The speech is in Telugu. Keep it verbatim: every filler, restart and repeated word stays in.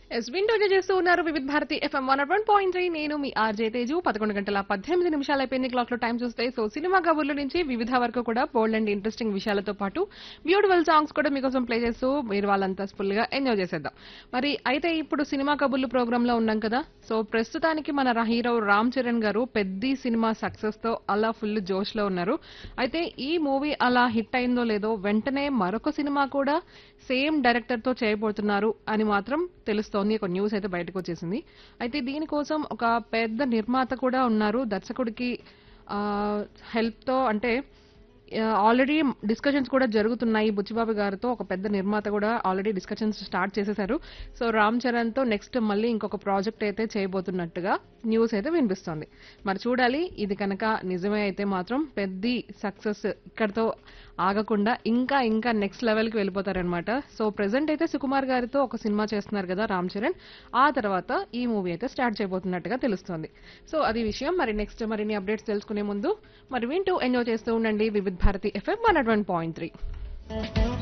ఎస్ వింటూనే చేస్తూ ఉన్నారు వివిధ Bharati FM one one point three. నేను మీ ఆర్జే తేజు. పదకొండు గంటల పద్దెనిమిది నిమిషాలు అయిపోయింది క్లాక్ లో టైం చూస్తే. సో సినిమా కబుర్ల నుంచి వివిధ వరకు కూడా బోల్డ్ అండ్ ఇంట్రెస్టింగ్ విషయాలతో పాటు బ్యూటిఫుల్ సాంగ్స్ కూడా మీకోసం ప్లే చేస్తూ మీరు వాళ్ళంతా ఫుల్ గా ఎంజాయ్ చేసేద్దాం. మరి అయితే ఇప్పుడు సినిమా కబుర్లు ప్రోగ్రామ్ లో ఉన్నాం కదా. సో ప్రస్తుతానికి మన హీరో రామ్ చరణ్ గారు పెద్ద సినిమా సక్సెస్ తో అలా ఫుల్ జోష్ లో ఉన్నారు. అయితే ఈ మూవీ అలా హిట్ అయిందో లేదో వెంటనే మరొక సినిమా కూడా సేమ్ డైరెక్టర్ తో చేయబోతున్నారు అని మాత్రం తెలుస్తోంది. ఒక న్యూస్ అయితే బయటకు వచ్చేసింది. అయితే దీనికోసం ఒక పెద్ద నిర్మాత కూడా ఉన్నారు. దర్శకుడికి హెల్ప్ తో అంటే ఆల్రెడీ డిస్కషన్స్ కూడా జరుగుతున్నాయి. బుచ్చిబాబు గారితో ఒక పెద్ద నిర్మాత కూడా ఆల్రెడీ డిస్కషన్స్ స్టార్ట్ చేసేశారు. సో రామ్ చరణ్ తో నెక్స్ట్ మళ్ళీ ఇంకొక ప్రాజెక్ట్ అయితే చేయబోతున్నట్టుగా న్యూస్ అయితే వినిపిస్తోంది. మరి చూడాలి, ఇది కనుక నిజమే అయితే మాత్రం పెద్ద సక్సెస్ ఇక్కడతో ఆగకుండా ఇంకా ఇంకా నెక్స్ట్ లెవెల్ కి వెళ్ళిపోతారనమాట. సో ప్రెసెంట్ అయితే సుకుమార్ గారితో ఒక సినిమా చేస్తున్నారు కదా రామ్ చరణ్. ఆ తర్వాత ఈ మూవీ అయితే స్టార్ట్ చేయబోతున్నట్టుగా తెలుస్తోంది. సో అది విషయం. మరి నెక్స్ట్ మరిన్ని అప్డేట్స్ తెలుసుకునే ముందు మరి వింటూ ఎంజాయ్ చేస్తూ ఉండండి వివిధ Bharati FM one one point three.